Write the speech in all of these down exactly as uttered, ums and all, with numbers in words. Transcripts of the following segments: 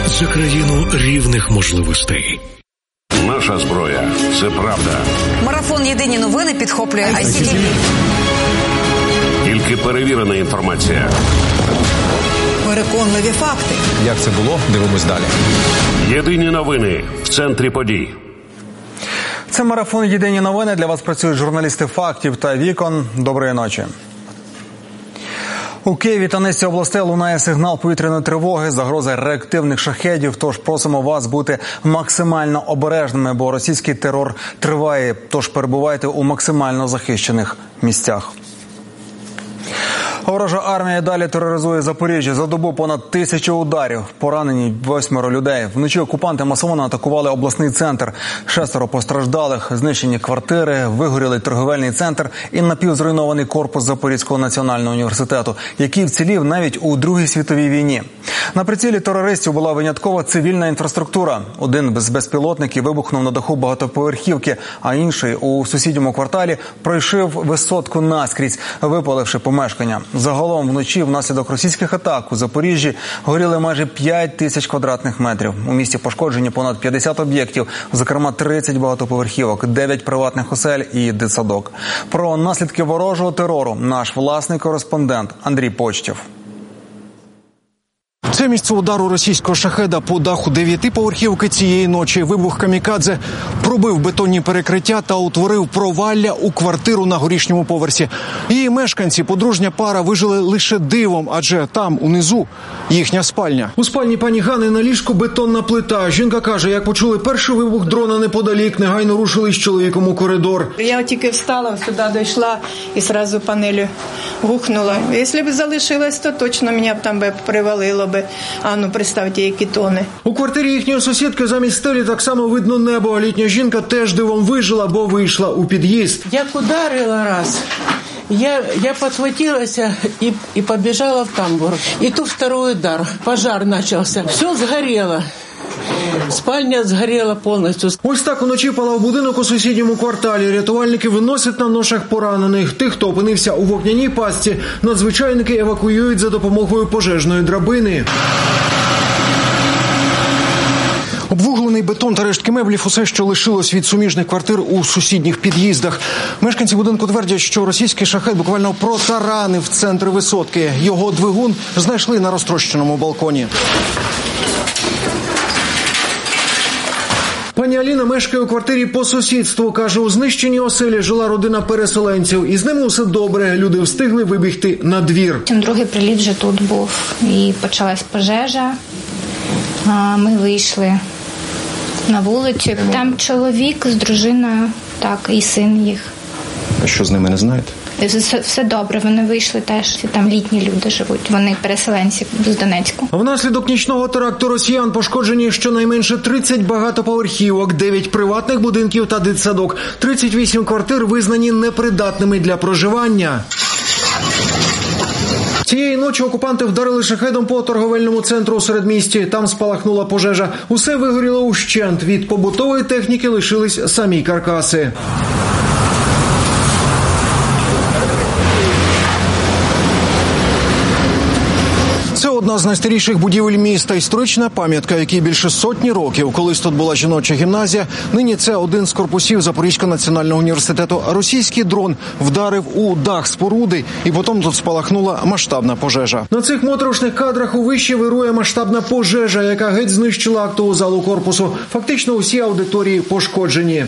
За країну рівних можливостей. Наша зброя – це правда. Марафон «Єдині новини» підхоплює ай сі ті ві. Тільки перевірена інформація. Переконливі факти. Як це було? Дивимось далі. Єдині новини в центрі подій. Це марафон «Єдині новини». Для вас працюють журналісти «Фактів» та «Вікон». Доброї ночі. У Києві та низці областей лунає сигнал повітряної тривоги, загроза реактивних шахедів. Тож просимо вас бути максимально обережними, бо російський терор триває. Тож перебувайте у максимально захищених місцях. Ворожа армія далі тероризує Запоріжжя. За добу понад тисячу ударів. Поранені восьмеро людей. Вночі окупанти масово атакували обласний центр. Шестеро постраждалих, знищені квартири, вигорілий торговельний центр і напівзруйнований корпус Запорізького національного університету, який вцілів навіть у Другій світовій війні. На прицілі терористів була виняткова цивільна інфраструктура. Один з безпілотників вибухнув на даху багатоповерхівки, а інший у сусідньому кварталі пройшов висотку наскрізь, випаливши помешкання. Загалом вночі внаслідок російських атак у Запоріжжі горіли майже п'ять тисяч квадратних метрів. У місті пошкоджені понад п'ятдесят об'єктів, зокрема тридцять багатоповерхівок, дев'ять приватних осель і дитсадок. Про наслідки ворожого терору наш власний кореспондент Андрій Почтєв. Це місце удару російського шахеда по даху дев'ятиповерхівки цієї ночі. Вибух камікадзе пробив бетонні перекриття та утворив провалля у квартиру на горішньому поверсі. Її мешканці, подружня пара, вижили лише дивом, адже там, унизу, їхня спальня. У спальні пані Гани на ліжку бетонна плита. Жінка каже, як почули перший вибух дрона неподалік, негайно рушили з чоловіком у коридор. Я тільки встала, сюди дійшла і одразу панелю гухнула. Якщо б залишилась, то точно мене б там би привалило би. А ну, представте, які тони. У квартирі їхньої сусідки замість стелі так само видно небо. Літня жінка теж дивом вижила, бо вийшла у під'їзд. Як ударила раз, я, я подхватилася и, и побежала в тамбур. И тут второй удар. Пожар начался. Все сгорело. Спальня згоріла повністю. Ось так уночі палав будинок у сусідньому кварталі. Рятувальники виносять на ношах поранених. Тих, хто опинився у вогняній пастці, надзвичайники евакуюють за допомогою пожежної драбини. Обвуглений бетон та рештки меблів – усе, що лишилось від суміжних квартир у сусідніх під'їздах. Мешканці будинку твердять, що російський шахет буквально протаранив центр висотки. Його двигун знайшли на розтрощеному балконі. Пані Аліна мешкає у квартирі по сусідству. Каже, у знищеній оселі жила родина переселенців. І з ними усе добре. Люди встигли вибігти на двір. Другий приліт вже тут був. І почалась пожежа. Ми вийшли на вулицю. Там чоловік з дружиною, так, і син їх. А що з ними, не знаєте? Все, все добре, вони вийшли теж, там літні люди живуть, вони переселенці з Донецьку. Внаслідок нічного теракту росіян пошкоджені щонайменше тридцять багатоповерхівок, дев'ять приватних будинків та дитсадок, тридцять вісім квартир визнані непридатними для проживання. Цієї ночі окупанти вдарили шахедом по торговельному центру у середмісті. Там спалахнула пожежа. Усе вигоріло ущент. Від побутової техніки лишились самі каркаси. Це одна з найстаріших будівель міста. Історична пам'ятка, якій більше сотні років. Колись тут була жіноча гімназія. Нині це один з корпусів Запорізького національного університету. Російський дрон вдарив у дах споруди, і потім тут спалахнула масштабна пожежа. На цих моторошних кадрах у виші вирує масштабна пожежа, яка геть знищила актову залу корпусу. Фактично усі аудиторії пошкоджені.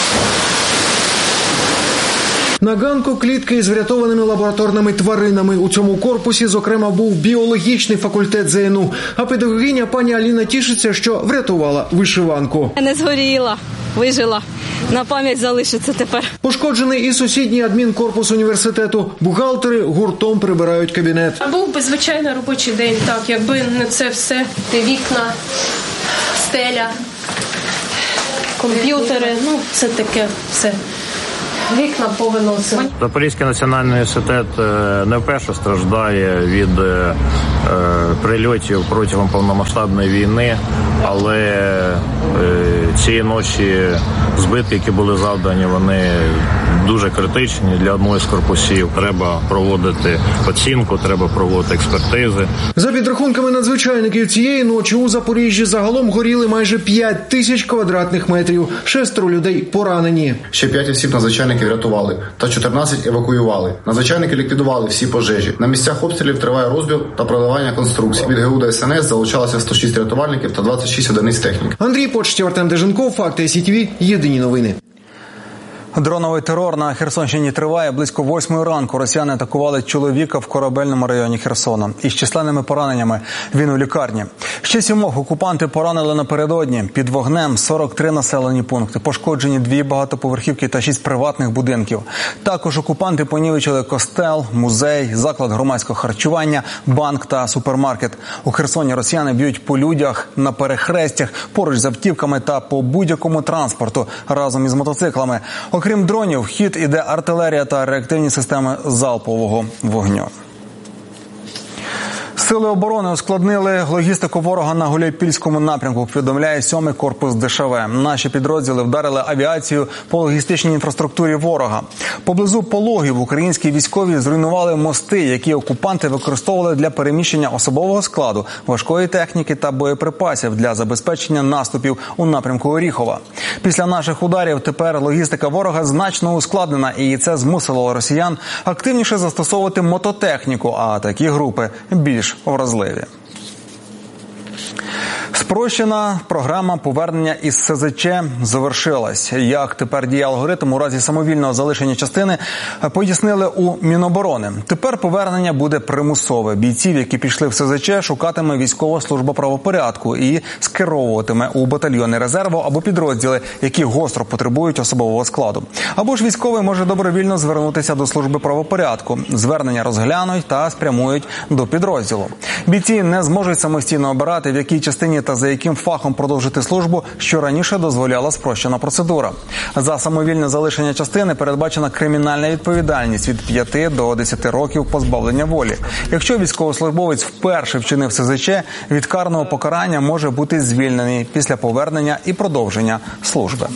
На ганку клітки із врятованими лабораторними тваринами. У цьому корпусі, зокрема, був біологічний факультет зе ен у. А педагогиня пані Аліна тішиться, що врятувала вишиванку. Не згоріла, вижила. На пам'ять залишиться тепер. Пошкоджений і сусідній адмінкорпус університету. Бухгалтери гуртом прибирають кабінет. А був би звичайний робочий день, так, якби не це все. Вікна, стеля, комп'ютери, ну це таке все. Вікна повиносили. Запорізький національний університет не вперше страждає від е, прильотів протягом повномасштабної війни, але е, цієї ночі збитки, які були завдані, вони дуже критичні для одного з корпусів. Треба проводити оцінку, треба проводити експертизи. За підрахунками надзвичайників, цієї ночі у Запоріжжі загалом горіли майже п'ять тисяч квадратних метрів. Шестеро людей поранені. Ще п'ять осіб надзвичайники врятували та чотирнадцять евакуювали. Надзвичайники ліквідували всі пожежі. На місцях обстрілів триває розбір та продавання конструкцій. Від ГУ ДСНС залучалося сто шість рятувальників та двадцять шість одиниць техніки. Андрій Почтів, Артем Деженков, Факти ес ай ті ві, єдині новини. Дроновий терор на Херсонщині триває. Близько восьмої ранку росіяни атакували чоловіка в Корабельному районі Херсона. Із численними пораненнями він у лікарні. Ще сімох окупанти поранили напередодні. Під вогнем сорок три населені пункти. Пошкоджені дві багатоповерхівки та шість приватних будинків. Також окупанти понівечили костел, музей, заклад громадського харчування, банк та супермаркет. У Херсоні росіяни б'ють по людях, на перехрестях, поруч з автівками та по будь-якому транспорту разом із мотоциклами. Окрім дронів, в хід іде артилерія та реактивні системи залпового вогню. Сили оборони ускладнили логістику ворога на Гуляйпільському напрямку, повідомляє сьомий корпус ДШВ. Наші підрозділи вдарили авіацію по логістичній інфраструктурі ворога. Поблизу Пологів українські військові зруйнували мости, які окупанти використовували для переміщення особового складу, важкої техніки та боєприпасів для забезпечення наступів у напрямку Оріхова. Після наших ударів тепер логістика ворога значно ускладнена, і це змусило росіян активніше застосовувати мототехніку, а такі групи більш вразливі. Спрощена програма повернення із ес зет че завершилась. Як тепер діє алгоритм у разі самовільного залишення частини, пояснили у Міноборони. Тепер повернення буде примусове. Бійців, які пішли в ес зет че, шукатиме військова служба правопорядку і скеровуватиме у батальйони резерву або підрозділи, які гостро потребують особового складу. Або ж військовий може добровільно звернутися до служби правопорядку. Звернення розглянуть та спрямують до підрозділу. Бійці не зможуть самостійно обирати, в якій частині та за яким фахом продовжити службу, що раніше дозволяла спрощена процедура. За самовільне залишення частини передбачена кримінальна відповідальність від п'яти до десяти років позбавлення волі. Якщо військовослужбовець вперше вчинив ес зет че, від карного покарання може бути звільнений після повернення і продовження служби.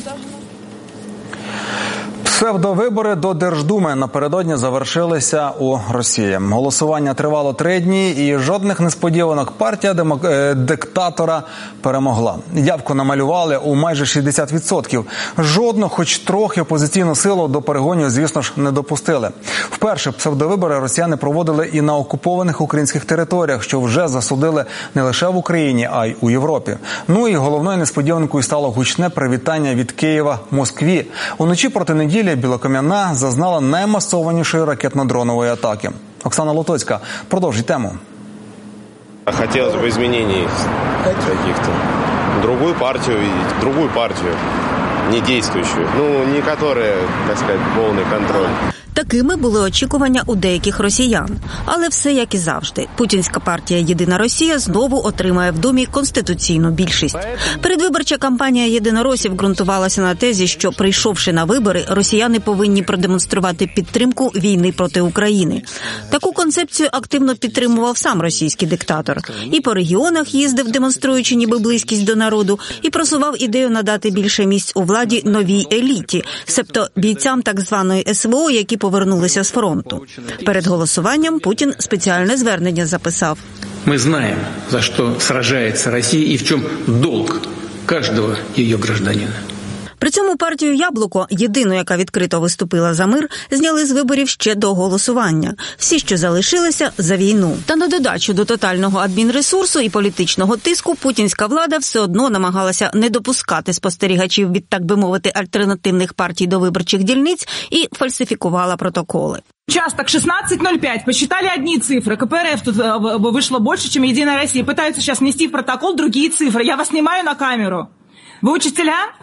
Псевдовибори до Держдуми напередодні завершилися у Росії. Голосування тривало три дні і жодних несподіванок. Партія демок... диктатора перемогла. Явку намалювали у майже шістдесят відсотків. Жодну, хоч трохи опозиційну силу до перегонів, звісно ж, не допустили. Вперше псевдовибори росіяни проводили і на окупованих українських територіях, що вже засудили не лише в Україні, а й у Європі. Ну і головною несподіванкою стало гучне привітання від Києва Москві. Уночі проти неділі Білокам'яна зазнала наймасованішої ракетно-дронової атаки. Оксана Лотоцька продовжить тему. Хотелось бы изменений каких-то. Другую партию, другую партию, не действующую. Ну, не которая, так сказать, полный контроль. Такими були очікування у деяких росіян. Але все як і завжди. Путінська партія «Єдина Росія» знову отримає в Думі конституційну більшість. Передвиборча кампанія єдиноросів ґрунтувалася на тезі, що, прийшовши на вибори, росіяни повинні продемонструвати підтримку війни проти України. Таку концепцію активно підтримував сам російський диктатор. І по регіонах їздив, демонструючи ніби близькість до народу, і просував ідею надати більше місць у владі новій еліті, себто бійцям так званої ес ве о, які повернулися з фронту. Перед голосуванням Путін спеціальне звернення записав. Ми знаємо, за що сражається Росія і в чому долг кожного її громадянина. При цьому партію «Яблуко», єдину, яка відкрито виступила за мир, зняли з виборів ще до голосування. Всі, що залишилися, за війну. Та на додачу до тотального адмінресурсу і політичного тиску путінська влада все одно намагалася не допускати спостерігачів від, так би мовити, альтернативних партій до виборчих дільниць і фальсифікувала протоколи. Участок шестнадцать ноль пять. Посчитали одни цифры. ка пе эр эф тут вышло больше, чем «Единая Россия». Пытаются сейчас внести в протокол другие цифры. Я вас снимаю на камеру. Вы учителя?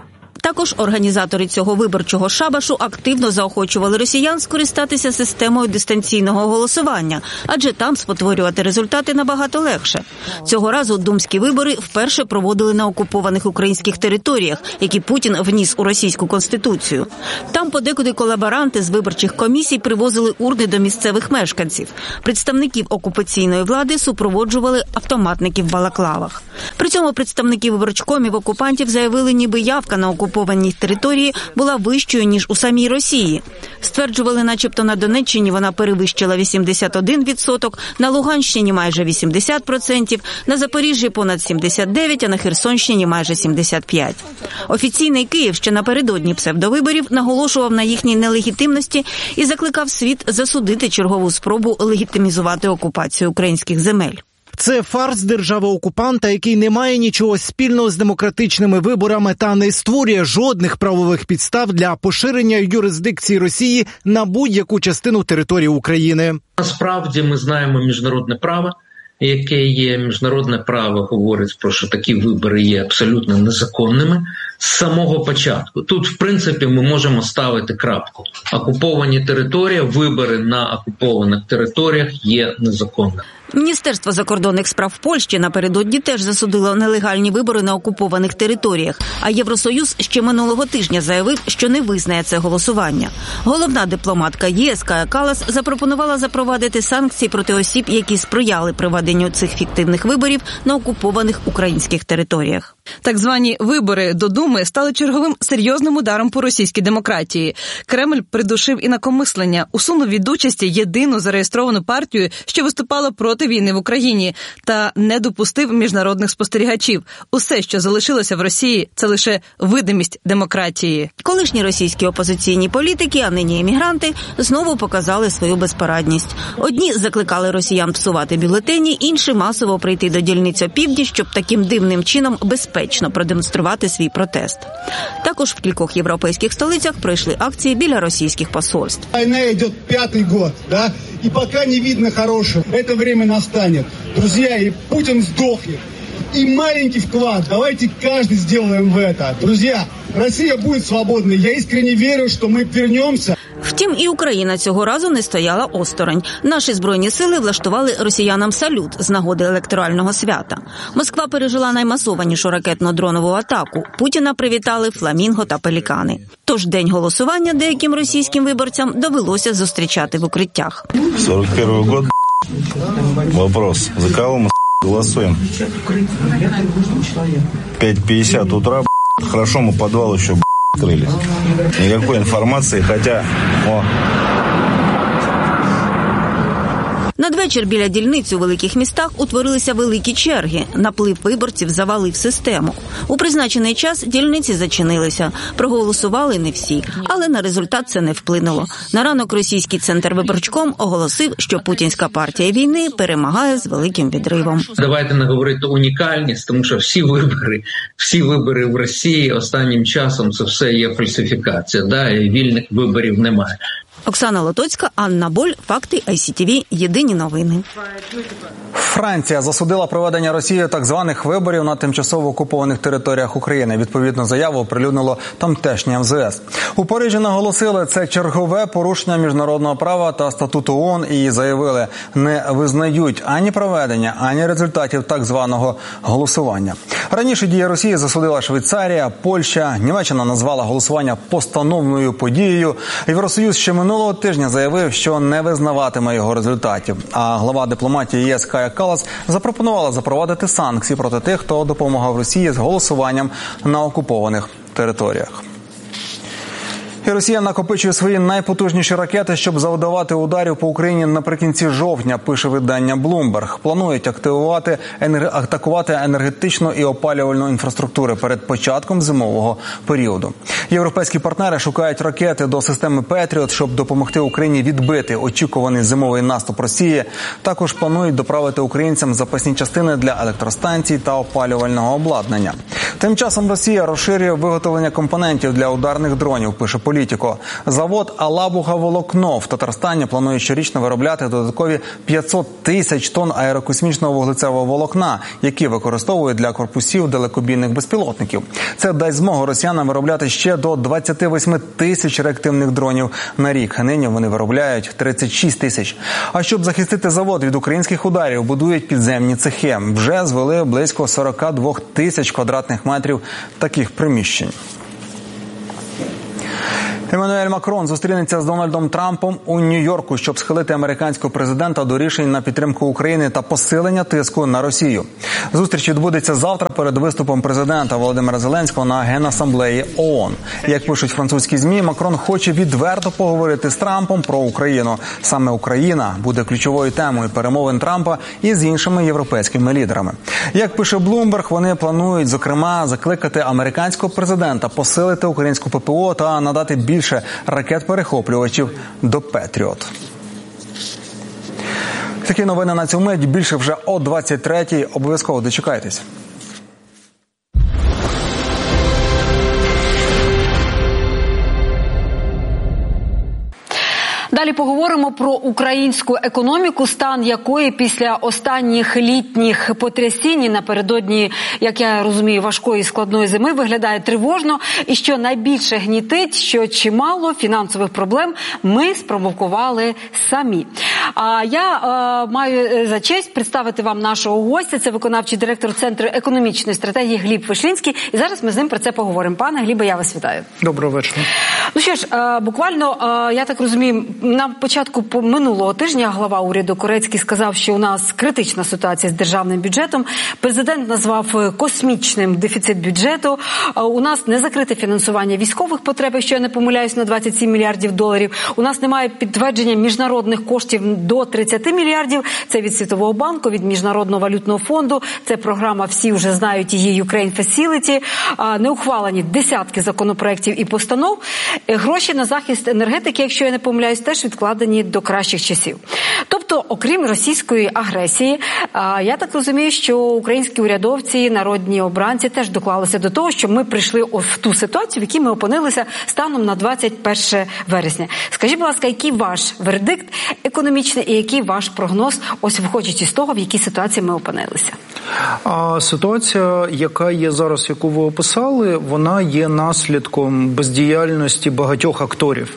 Також організатори цього виборчого шабашу активно заохочували росіян скористатися системою дистанційного голосування, адже там спотворювати результати набагато легше. Цього разу думські вибори вперше проводили на окупованих українських територіях, які Путін вніс у російську конституцію. Там подекуди колаборанти з виборчих комісій привозили урни до місцевих мешканців. Представників окупаційної влади супроводжували автоматники в балаклавах. При цьому представники виборчкомів окупантів заявили, ніби явка на окупованій території була вищою, ніж у самій Росії. Стверджували, начебто на Донеччині вона перевищила вісімдесят один відсоток, на Луганщині майже вісімдесят відсотків, на Запоріжжі понад сімдесят дев'ять відсотків, а на Херсонщині майже сімдесят п'ять відсотків. Офіційний Київ ще напередодні псевдовиборів наголошував на їхній нелегітимності і закликав світ засудити чергову спробу легітимізувати окупацію українських земель. Це фарс держави-окупанта, який не має нічого спільного з демократичними виборами та не створює жодних правових підстав для поширення юрисдикції Росії на будь-яку частину території України. Насправді ми знаємо міжнародне право, яке є. Міжнародне право говорить про, що такі вибори є абсолютно незаконними з самого початку. Тут, в принципі, ми можемо ставити крапку. Окуповані території, вибори на окупованих територіях є незаконними. Міністерство закордонних справ Польщі напередодні теж засудило нелегальні вибори на окупованих територіях, а Євросоюз ще минулого тижня заявив, що не визнає це голосування. Головна дипломатка ЄС Кая Каллас запропонувала запровадити санкції проти осіб, які сприяли проведенню цих фіктивних виборів на окупованих українських територіях. Так звані вибори до Думи стали черговим серйозним ударом по російській демократії. Кремль придушив інакомислення, усунув від участі єдину зареєстровану партію, що виступала проти війни в Україні, та не допустив міжнародних спостерігачів. Усе, що залишилося в Росії, це лише видимість демократії. Колишні російські опозиційні політики, а нині емігранти, знову показали свою безпорадність. Одні закликали росіян псувати бюлетені, інші масово прийти до дільниць опівдні, щоб таким дивним чином безпечно продемонструвати свій протест. Також в кількох європейських столицях пройшли акції біля російських посольств. Війна йде п'ятий год, да? И пока не видно хорошего, это время настанет. Друзья, и Путин сдохнет. И маленький вклад, давайте каждый сделаем в это. Друзья, Россия будет свободной. Я искренне верю, что мы вернемся. Втім, і Україна цього разу не стояла осторонь. Наші збройні сили влаштували росіянам салют з нагоди електорального свята. Москва пережила наймасованішу ракетно-дронову атаку. Путіна привітали фламінго та пелікани. Тож день голосування деяким російським виборцям довелося зустрічати в укриттях. сорок перший год. Вопрос. За кого мы голосуем? пять пятьдесят утра. Хорошо, мы подвал еще открыли. Никакой информации, хотя... О. Надвечір біля дільниць у великих містах утворилися великі черги. Наплив виборців завалив систему. У призначений час дільниці зачинилися. Проголосували не всі, але на результат це не вплинуло. На ранок російський центр виборчком оголосив, що путінська партія війни перемагає з великим відривом. Давайте не говорити унікальність, тому що всі вибори, всі вибори в Росії останнім часом це все є фальсифікація, да, і вільних виборів немає. Оксана Лотоцька, Анна Боль, Факти, ай сі ті ві, Єдині новини. Франція засудила проведення Росією так званих виборів на тимчасово окупованих територіях України. Відповідну заяву оприлюднило тамтешнє ем зе ес. У Парижі наголосили, це чергове порушення міжнародного права та статуту ООН і заявили, не визнають ані проведення, ані результатів так званого голосування. Раніше дії Росії засудила Швейцарія, Польща, Німеччина назвала голосування постановною подією. Євросоюз ще минулого тижня заявив, що не визнаватиме його результатів. А глава дипломатії ЄС Кая Каллас запропонувала запровадити санкції проти тих, хто допомагав Росії з голосуванням на окупованих територіях. І Росія накопичує свої найпотужніші ракети, щоб завдавати ударів по Україні наприкінці жовтня, пише видання Bloomberg. Планують активувати, енер... атакувати енергетичну і опалювальну інфраструктури перед початком зимового періоду. Європейські партнери шукають ракети до системи Петріот, щоб допомогти Україні відбити очікуваний зимовий наступ Росії. Також планують доправити українцям запасні частини для електростанцій та опалювального обладнання. Тим часом Росія розширює виготовлення компонентів для ударних дронів, пише Політіко. Завод «Алабуга-Волокно» в Татарстані планує щорічно виробляти додаткові п'ятсот тисяч тонн аерокосмічного вуглецевого волокна, які використовують для корпусів далекобійних безпілотників. Це дасть змогу росіянам виробляти ще до двадцяти восьми тисяч реактивних дронів на рік. Нині вони виробляють тридцять шість тисяч. А щоб захистити завод від українських ударів, будують підземні цехи. Вже звели близько сорок два тисяч квадратних метрів таких приміщень. Еммануель Макрон зустрінеться з Дональдом Трампом у Нью-Йорку, щоб схилити американського президента до рішень на підтримку України та посилення тиску на Росію. Зустріч відбудеться завтра перед виступом президента Володимира Зеленського на Генасамблеї ООН. Як пишуть французькі ЗМІ, Макрон хоче відверто поговорити з Трампом про Україну. Саме Україна буде ключовою темою перемовин Трампа із іншими європейськими лідерами. Як пише Bloomberg, вони планують, зокрема, закликати американського президента посилити українську ППО та надати більше більше ракет-перехоплювачів до «Петріот». Такі новини на цю мить. Більше вже о двадцять третій. Обов'язково дочекайтесь. Далі поговоримо про українську економіку, стан якої після останніх літніх потрясінь напередодні, як я розумію, важкої складної зими виглядає тривожно. І що найбільше гнітить, що чимало фінансових проблем ми спровокували самі. А я е, маю за честь представити вам нашого гостя. Це виконавчий директор Центру економічної стратегії Гліб Вишлінський. І зараз ми з ним про це поговоримо. Пане Глібе, я вас вітаю. Доброго вечора. Ну що ж, е, буквально, е, я так розумію, на початку минулого тижня глава уряду Корецький сказав, що у нас критична ситуація з державним бюджетом. Президент назвав космічним дефіцит бюджету. У нас не закрите фінансування військових потреб, якщо я не помиляюсь, на двадцять сім мільярдів доларів. У нас немає підтвердження міжнародних коштів до тридцяти мільярдів. Це від Світового банку, від Міжнародного валютного фонду. Це програма, всі вже знають її, Ukraine Facility. Не ухвалені десятки законопроєктів і постанов. Гроші на захист енергетики, якщо я не помиляюсь, теж відкладені до кращих часів. Тобто, окрім російської агресії, я так розумію, що українські урядовці, народні обранці теж доклалися до того, що ми прийшли в ту ситуацію, в якій ми опинилися станом на двадцять перше вересня. Скажіть, будь ласка, який ваш вердикт економічний і який ваш прогноз, ось виходячи з того, в якій ситуації ми опинилися? А ситуація, яка є зараз, яку ви описали, вона є наслідком бездіяльності багатьох акторів.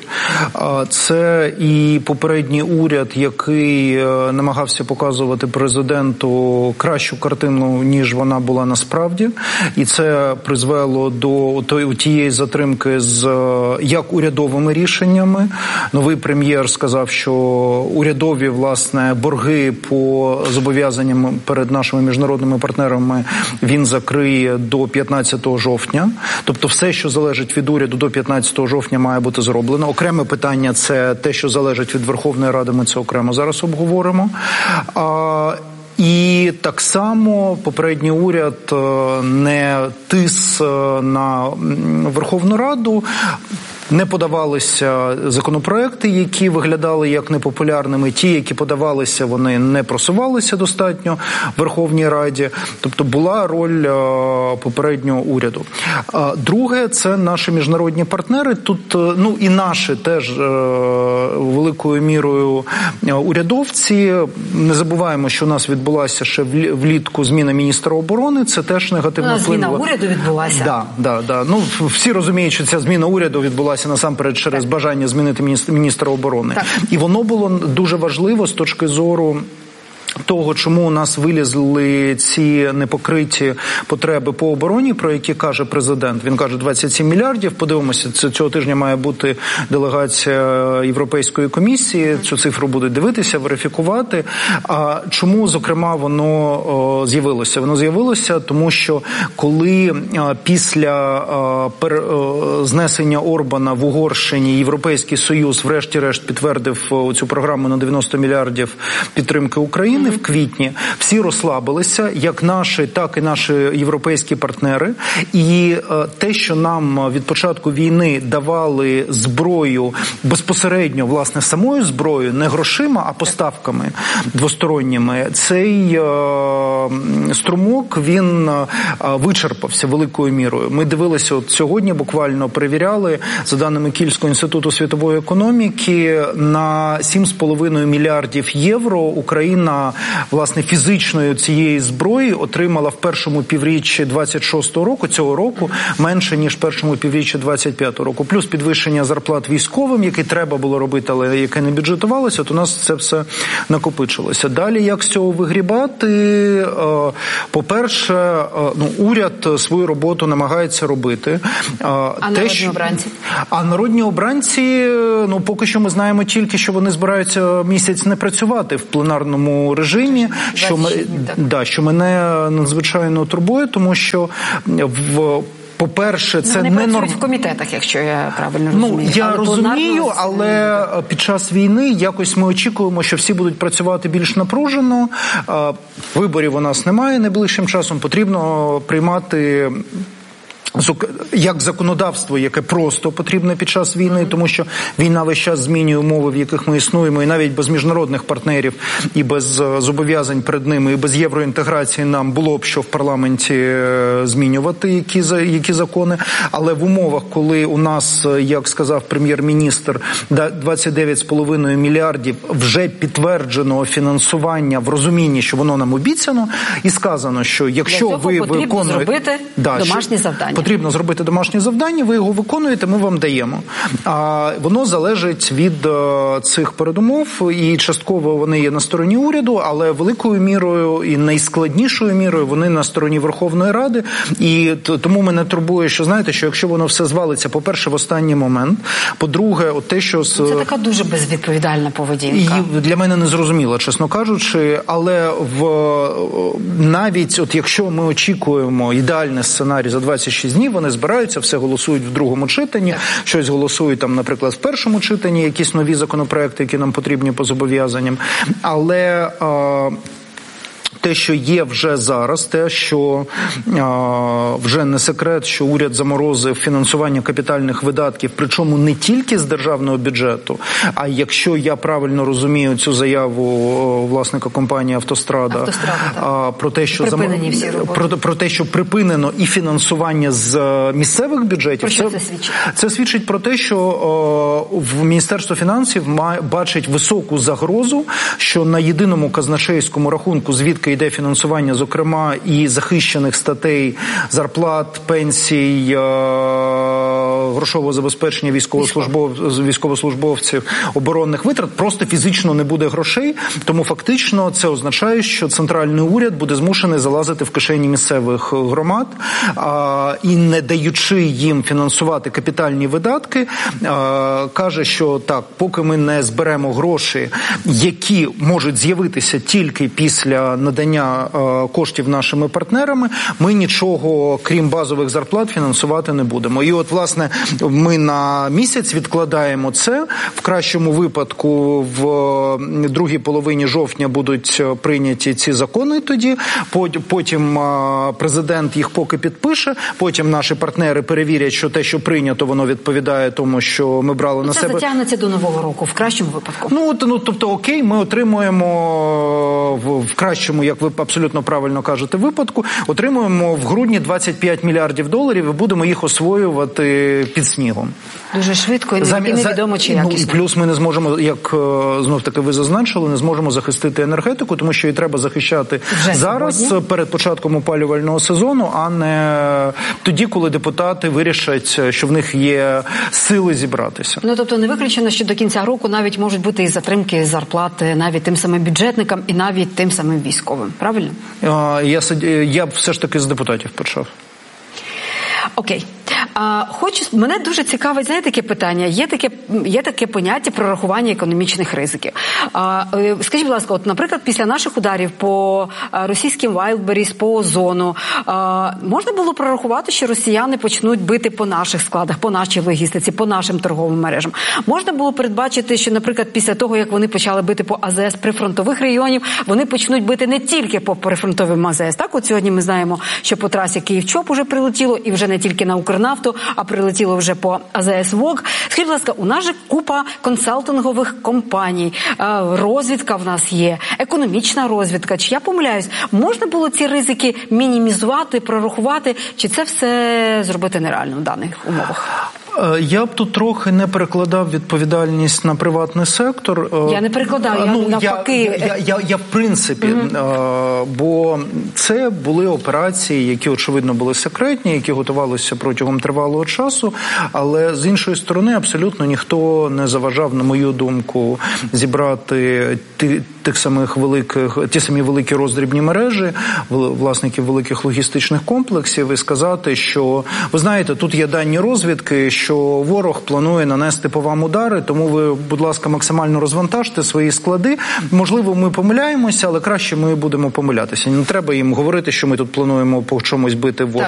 Це і попередній уряд, який намагався показувати президенту кращу картину, ніж вона була насправді. І це призвело до тієї затримки з як урядовими рішеннями. Новий прем'єр сказав, що урядові, власне, борги по зобов'язанням перед нашими міжнародними партнерами він закриє до п'ятнадцятого жовтня. Тобто все, що залежить від уряду, до п'ятнадцятого жовтня має бути зроблено. Окреме питання – це те, що залежить від Верховної Ради, ми це окремо зараз обговоримо. А, і так само попередній уряд не тис на Верховну Раду. Не подавалися законопроекти, які виглядали як непопулярними. Ті, які подавалися, вони не просувалися достатньо в Верховній Раді. Тобто була роль попереднього уряду. Друге – це наші міжнародні партнери. Тут, ну і наші теж великою мірою урядовці. Не забуваємо, що у нас відбулася ще влітку зміна міністра оборони. Це теж негативно вплинуло. Зміна уряду відбулася. Да, да, да. Ну, всі розуміють, що ця зміна уряду відбулася насамперед через так. бажання змінити міністра оборони. Так. І воно було дуже важливо з точки зору того, чому у нас вилізли ці непокриті потреби по обороні, про які каже президент. Він каже двадцять сім мільярдів. Подивимося, цього тижня має бути делегація Європейської комісії. Цю цифру будуть дивитися, верифікувати. А чому, зокрема, воно о, з'явилося? Воно з'явилося, тому що коли а, після а, пер, а, знесення Орбана в Угорщині Європейський Союз врешті-решт підтвердив цю програму на дев'яносто мільярдів підтримки України, України в квітні всі розслабилися, як наші, так і наші європейські партнери. І те, що нам від початку війни давали зброю безпосередньо, власне, самою зброєю, не грошима, а поставками двосторонніми, цей е, струмок, він е, вичерпався великою мірою. Ми дивилися, от сьогодні буквально перевіряли, за даними Кільського інституту світової економіки, на сім з половиною мільярдів євро Україна, власне, фізичною цієї зброї отримала в першому півріччі двадцять шостого року, цього року, менше, ніж в першому півріччі двадцять п'ятого року. Плюс підвищення зарплат військовим, яке треба було робити, але яке не бюджетувалося, от у нас це все накопичилося. Далі, як з цього вигрібати? По-перше, ну, уряд свою роботу намагається робити. А Те, народні що... обранці? А народні обранці, ну, поки що ми знаємо тільки, що вони збираються місяць не працювати в пленарному режимі, що, ми, да, що мене надзвичайно турбує, тому що в по-перше, це не не працюють норм... в комітетах, якщо я правильно розумію. Ну, я але розумію, пленарно... але під час війни якось ми очікуємо, що всі будуть працювати більш напружено. Виборів у нас немає найближчим часом. Потрібно приймати як законодавство, яке просто потрібне під час війни, тому що війна весь час змінює умови, в яких ми існуємо, і навіть без міжнародних партнерів, і без зобов'язань перед ними, і без євроінтеграції нам було б що в парламенті змінювати які, які закони. Але в умовах, коли у нас, як сказав прем'єр-міністр, двадцять дев'ять з половиною мільярдів вже підтвердженого фінансування в розумінні, що воно нам обіцяно, і сказано, що якщо ви виконуєте... зробити да, домашні завдання. Потрібно зробити домашнє завдання, ви його виконуєте, ми вам даємо. А воно залежить від а, цих передумов, і частково вони є на стороні уряду, але великою мірою і найскладнішою мірою вони на стороні Верховної Ради. І тому мене турбує, що, знаєте, що якщо воно все звалиться, по-перше, в останній момент, по-друге, от те, що... Це така дуже безвідповідальна поведінка. І для мене не зрозуміло, чесно кажучи, але в навіть от якщо ми очікуємо ідеальний сценарій за двадцять шість днів, вони збираються, все голосують в другому читанні, щось голосують там, наприклад, в першому читанні, якісь нові законопроекти, які нам потрібні по зобов'язанням. Але е, те, що є вже зараз, те, що а, вже не секрет, що уряд заморозив фінансування капітальних видатків, причому не тільки з державного бюджету, а якщо я правильно розумію цю заяву власника компанії «Автострада», Автострада а, про те, що зам... всі про, про те, що припинено і фінансування з місцевих бюджетів. Про що це, це свідчить? Це свідчить про те, що о, в Міністерство фінансів має, бачить високу загрозу, що на єдиному казначейському рахунку, звідки йде фінансування, зокрема, і захищених статей зарплат, пенсій, грошового забезпечення військовослужбов... військовослужбовців, оборонних витрат, просто фізично не буде грошей, тому фактично це означає, що центральний уряд буде змушений залазити в кишені місцевих громад а, і, не даючи їм фінансувати капітальні видатки, а, каже, що так, поки ми не зберемо гроші, які можуть з'явитися тільки після надання коштів нашими партнерами, ми нічого, крім базових зарплат, фінансувати не будемо. І от, власне, ми на місяць відкладаємо це. В кращому випадку в другій половині жовтня будуть прийняті ці закони тоді, потім президент їх поки підпише, потім наші партнери перевірять, що те, що прийнято, воно відповідає тому, що ми брали на це себе. Це затягнеться до Нового року, в кращому випадку. Ну, от, ну, тобто, окей, ми отримуємо в, в кращому, як ви абсолютно правильно кажете, випадку, отримуємо в грудні двадцять п'ять мільярдів доларів і будемо їх освоювати під снігом. Дуже швидко і Замі... невідомо, чи якісно. Ну, і плюс ми не зможемо, як знов-таки ви зазначили, не зможемо захистити енергетику, тому що її треба захищати вже зараз, сьогодні, перед початком опалювального сезону, а не тоді, коли депутати вирішать, що в них є сили зібратися. Ну, тобто не виключено, що до кінця року навіть можуть бути і затримки зарплати навіть тим самим бюджетникам і навіть тим самим військовим. Правильно? Я, я б все ж таки з депутатів почав. Окей. А, хочу, мене дуже цікавить, знаєте, таке питання. Є таке, є таке поняття прорахування економічних ризиків. Скажіть, будь ласка, от, наприклад, після наших ударів по російським Wildberries, по Озону, можна було прорахувати, що росіяни почнуть бити по наших складах, по нашій логістиці, по нашим торговим мережам? Можна було передбачити, що, наприклад, після того, як вони почали бити по АЗС прифронтових районів, вони почнуть бити не тільки по прифронтовим АЗС. Так, от сьогодні ми знаємо, що по трасі Київ-Чоп уже прилетіло, і вже не тільки на Укрнафту, а прилетіло вже по АЗС ВОК. Скажіть, будь ласка, у нас же купа консалтингових компаній, розвідка в нас є, економічна розвідка. Чи я помиляюсь? Можна було ці ризики мінімізувати, прорахувати, чи це все зробити нереально в даних умовах? Я б тут трохи не перекладав відповідальність на приватний сектор. Я не перекладаю, я ну, навпаки. Я, я, я, я в принципі, mm-hmm. бо це були операції, які, очевидно, були секретні, які готувалися протягом тривалого часу, але з іншої сторони абсолютно ніхто не заважав, на мою думку, зібрати ті, тих самих великих, ті самі великі роздрібні мережі, власників великих логістичних комплексів і сказати, що, ви знаєте, тут є дані розвідки, що ворог планує нанести по вам удари, тому ви, будь ласка, максимально розвантажте свої склади. Можливо, ми помиляємося, але краще ми будемо помилятися. Не треба їм говорити, що ми тут плануємо по чомусь бити ворога.